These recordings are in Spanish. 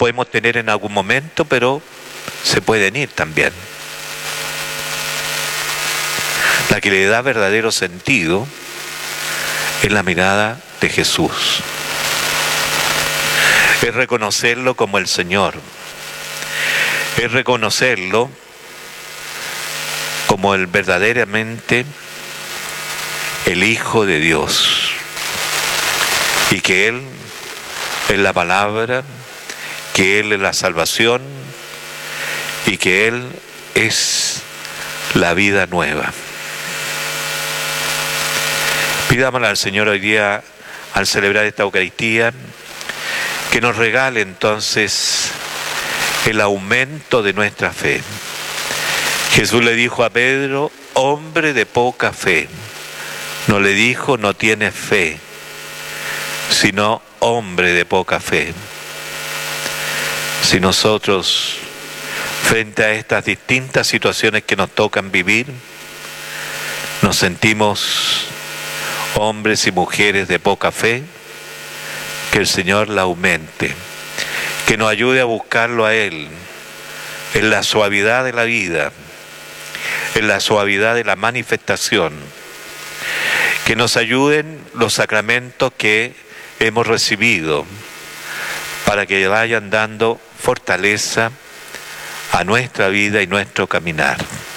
podemos tener en algún momento, pero se pueden ir también. La que le da verdadero sentido es la mirada de Jesús. Es reconocerlo como el Señor. Es reconocerlo como el verdaderamente el Hijo de Dios. Y que Él es la palabra, que Él es la salvación y que Él es la vida nueva. Pidámosle al Señor hoy día, al celebrar esta Eucaristía, que nos regale entonces el aumento de nuestra fe. Jesús le dijo a Pedro, hombre de poca fe. No le dijo, no tienes fe, sino hombre de poca fe. Si nosotros, frente a estas distintas situaciones que nos tocan vivir, nos sentimos hombres y mujeres de poca fe, que el Señor la aumente, que nos ayude a buscarlo a Él, en la suavidad de la vida, en la suavidad de la manifestación, que nos ayuden los sacramentos que hemos recibido, para que vayan dando fortaleza a nuestra vida y nuestro caminar.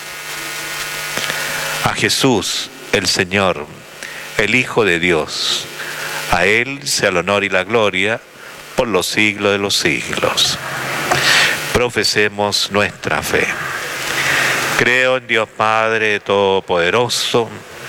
A Jesús, el Señor, el Hijo de Dios, a Él sea el honor y la gloria por los siglos de los siglos. Profesemos nuestra fe. Creo en Dios Padre Todopoderoso,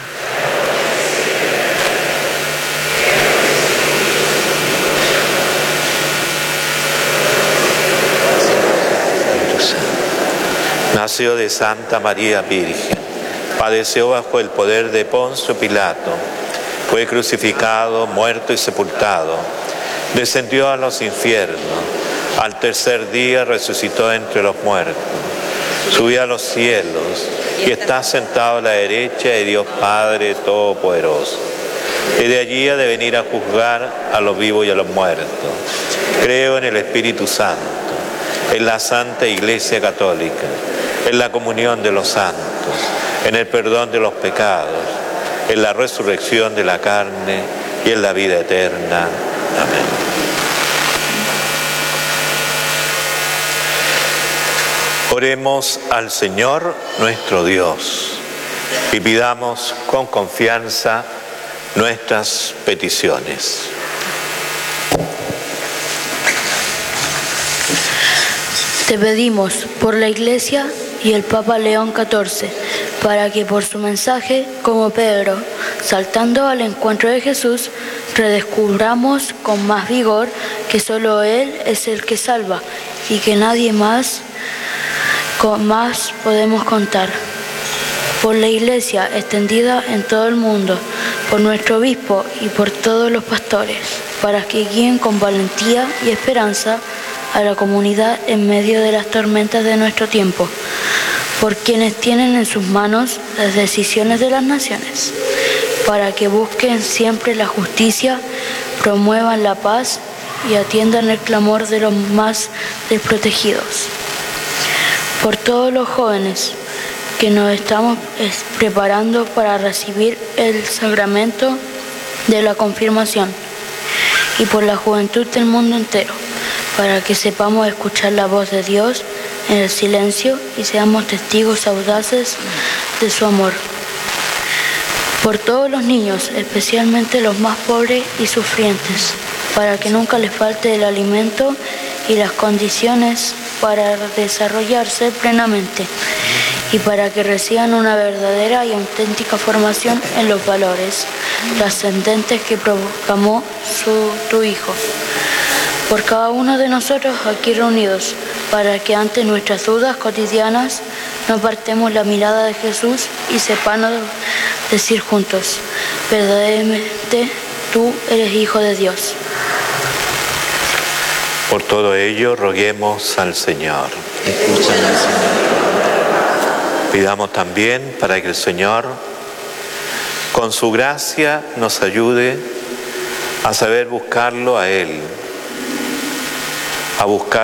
nació de Santa María Virgen, padeció bajo el poder de Poncio Pilato, fue crucificado, muerto y sepultado, descendió a los infiernos, al tercer día resucitó entre los muertos, subió a los cielos y está sentado a la derecha de Dios Padre Todopoderoso. Y de allí ha de venir a juzgar a los vivos y a los muertos. Creo en el Espíritu Santo, en la Santa Iglesia Católica, en la comunión de los santos, en el perdón de los pecados, en la resurrección de la carne y en la vida eterna. Amén. Oremos al Señor nuestro Dios y pidamos con confianza nuestras peticiones. Te pedimos por la Iglesia y el Papa León XIV, para que por su mensaje, como Pedro, saltando al encuentro de Jesús, redescubramos con más vigor que solo Él es el que salva y que nadie más podemos contar. Por la Iglesia extendida en todo el mundo, por nuestro obispo y por todos los pastores, para que guíen con valentía y esperanza a la comunidad en medio de las tormentas de nuestro tiempo, por quienes tienen en sus manos las decisiones de las naciones, para que busquen siempre la justicia, promuevan la paz y atiendan el clamor de los más desprotegidos. Por todos los jóvenes que nos estamos preparando para recibir el sacramento de la confirmación, y por la juventud del mundo entero, para que sepamos escuchar la voz de Dios en el silencio y seamos testigos audaces de su amor. Por todos los niños, especialmente los más pobres y sufrientes, para que nunca les falte el alimento y las condiciones para desarrollarse plenamente, y para que reciban una verdadera y auténtica formación en los valores trascendentes que proclamó tu Hijo. Por cada uno de nosotros aquí reunidos, para que ante nuestras dudas cotidianas no apartemos la mirada de Jesús y sepamos decir juntos: verdaderamente tú eres Hijo de Dios. Por todo ello, roguemos al Señor. Escúchanos, Señor. Pidamos también para que el Señor, con su gracia, nos ayude a saber buscarlo a Él, a buscar